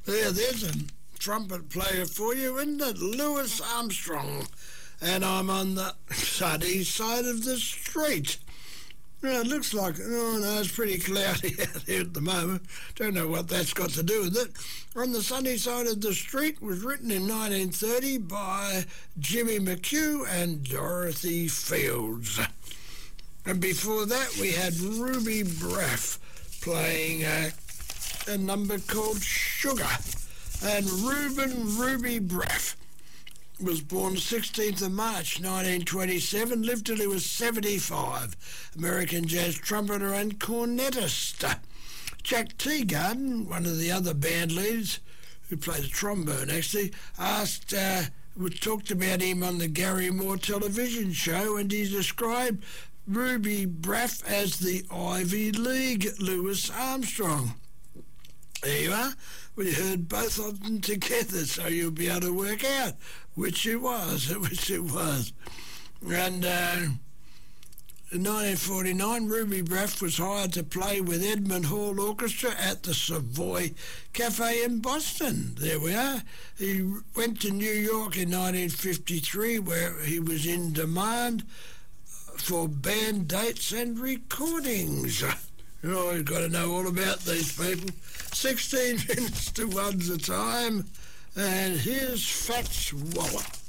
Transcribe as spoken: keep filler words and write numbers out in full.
There, there's a trumpet player for you, isn't it? Louis Armstrong. And I'm on the sunny side of the street. Well, it looks like, oh no, it's pretty cloudy out here at the moment. Don't know what that's got to do with it. On the Sunny Side of the Street was written in nineteen thirty by Jimmy McHugh and Dorothy Fields. And before that, we had Ruby Braff playing uh, a number called Sugar. And Reuben Ruby Braff was born the sixteenth of March nineteen twenty-seven, lived till he was seventy-five. American jazz trumpeter and cornetist. Jack Teagarden, one of the other band leaders, who played the trombone actually, asked, uh, we talked about him on the Gary Moore television show, and he described Ruby Braff as the Ivy League Louis Armstrong. There you are. We heard both of them together, so you'll be able to work out which it was, which it was. And uh, in nineteen forty-nine, Ruby Braff was hired to play with Edmund Hall Orchestra at the Savoy Cafe in Boston. There we are. He went to New York in nineteen fifty-three, where he was in demand for band dates and recordings. Oh, you've got to know all about these people. sixteen minutes to one's a time. And here's Fats Waller.